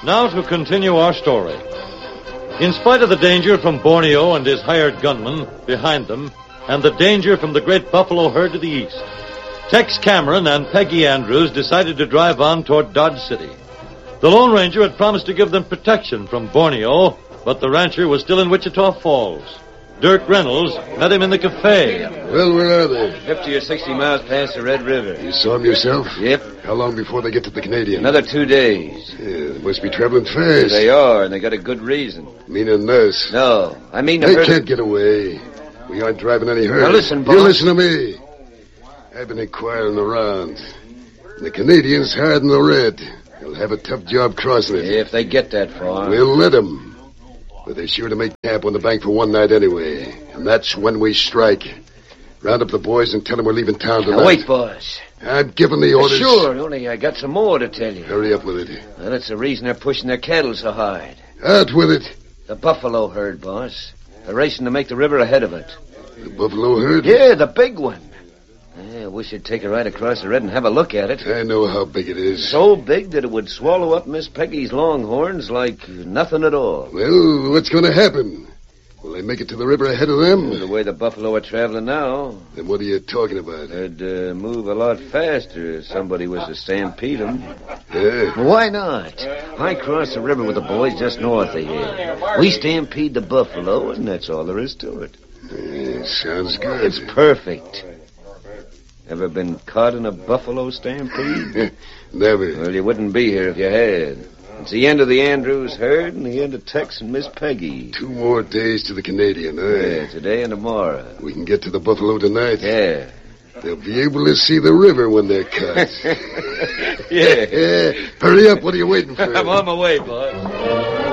Now to continue our story. In spite of the danger from Borneo and his hired gunmen behind them, and the danger from the great buffalo herd to the east, Tex Cameron and Peggy Andrews decided to drive on toward Dodge City. The Lone Ranger had promised to give them protection from Borneo, but the rancher was still in Wichita Falls. Dirk Reynolds met him in the cafe. Well, where are they? 50 or 60 miles past the Red River. You saw them yourself? Yep. How long before they get to the Canadian? Another 2 days. Yeah, they must be traveling fast. They are, and they got a good reason. Meaning us? No, I mean... They can't get away. We aren't driving any herd. Now listen, boss. You listen to me. I've been inquiring around. The Canadians hard in the red. They'll have a tough job crossing it. If they get that far. We'll let them. But they're sure to make camp on the bank for one night anyway. And that's when we strike. Round up the boys and tell them we're leaving town tonight. Now wait, boss. I'm giving the orders. Sure, only I got some more to tell you. Hurry up with it. Well, that's the reason they're pushing their cattle so hard. Out with it. The buffalo herd, boss. They're racing to make the river ahead of it. The buffalo herd? Yeah, the big one. I wish you'd take a ride across the red and have a look at it. I know how big it is. So big that it would swallow up Miss Peggy's longhorns like nothing at all. Well, what's going to happen? Will they make it to the river ahead of them? The way the buffalo are traveling now. Then what are you talking about? They'd move a lot faster if somebody was to stampede them. Yeah. Why not? I cross the river with the boys just north of here. We stampede the buffalo, and that's all there is to it. Yeah, sounds good. It's perfect. Ever been caught in a buffalo stampede? Never. Well, you wouldn't be here if you had. It's the end of the Andrews herd and the end of Tex and Miss Peggy. 2 more days to the Canadian, huh? Yeah, today and tomorrow. We can get to the buffalo tonight. Yeah. They'll be able to see the river when they're cut. Yeah. Hurry up. What are you waiting for? I'm on my way, boss.